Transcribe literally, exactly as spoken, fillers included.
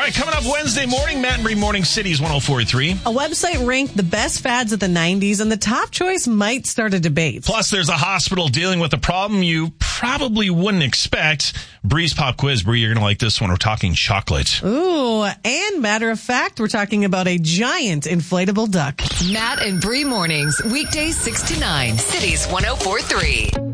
right, coming up Wednesday morning, Matt and Bree Morning Cities one oh four point three. A website ranked the best fads of the nineties, and the top choice might start a debate. Plus, there's a hospital dealing with a problem you probably wouldn't expect. Bree's Pop Quiz. Bree, you're going to like this one. We're talking chocolate. Ooh, and matter of fact, we're talking about a giant inflatable duck. Matt and Bree Mornings, weekdays six to nine, Cities one oh four point three.